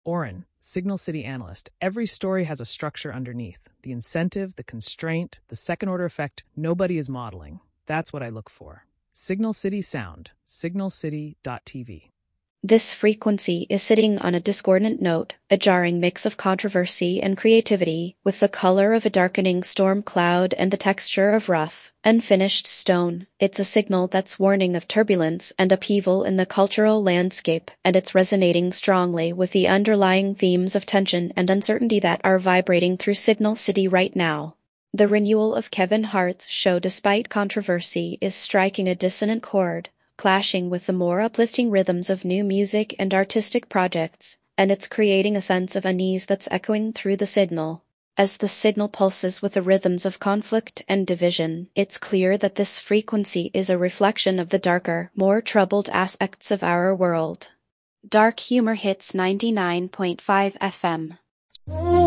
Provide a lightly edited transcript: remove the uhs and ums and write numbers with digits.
Oren, Signal City analyst. Every story has a structure underneath. The incentive, the constraint, the second-order effect nobody is modeling. That's what I look for. Signal City Sound, signalcity.tv. This frequency is sitting on a discordant note, a jarring mix of controversy and creativity, with the color of a darkening storm cloud and the texture of rough, unfinished stone. It's a signal that's warning of turbulence and upheaval in the cultural landscape, and it's resonating strongly with the underlying themes of tension and uncertainty that are vibrating through Signal City right now. The renewal of Kevin Hart's show, despite controversy, is striking a dissonant chord, clashing with the more uplifting rhythms of new music and artistic projects, and it's creating a sense of unease that's echoing through the signal. As the signal pulses with the rhythms of conflict and division, it's clear that this frequency is a reflection of the darker, more troubled aspects of our world. Dark Humor Hits 99.5 FM.